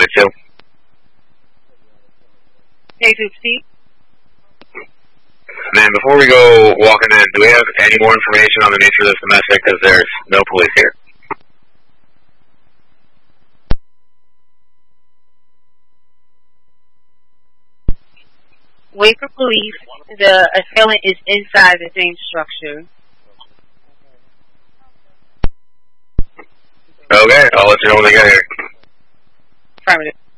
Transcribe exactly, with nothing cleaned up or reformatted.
ninety-two. Hey, Steve. Man, before we go walking in, do we have any more information on the nature of this domestic? Because there's no police here. Wait for police. The assailant is inside the same structure. Okay, I'll let you know when they get here. Affirmative.